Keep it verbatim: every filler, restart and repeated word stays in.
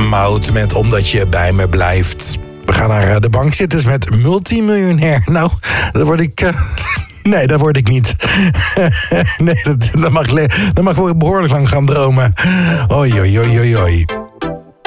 Mout met Omdat je bij me blijft. We gaan naar de bankzitters met Multimiljonair. Nou, daar word ik... Uh... Nee, dat word ik niet. Nee, dat, dat, mag, dat mag wel behoorlijk lang gaan dromen. Oei, oei, oei, oei, oei.